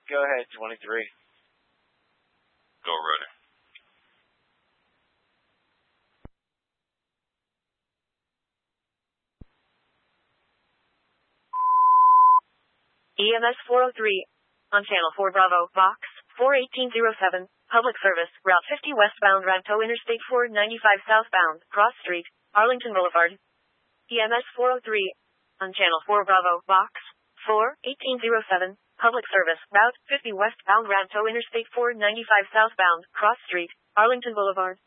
Go ahead, 23. Go ready. EMS 403. On Channel 4 Bravo, Box 41807. Public service, Route 50 westbound Ranto Interstate 495 southbound, Cross Street, Arlington Boulevard. EMS 403. On Channel 4 Bravo, Box 41807. Public service, Route 50 westbound Ranto Interstate 495 southbound, Cross Street, Arlington Boulevard.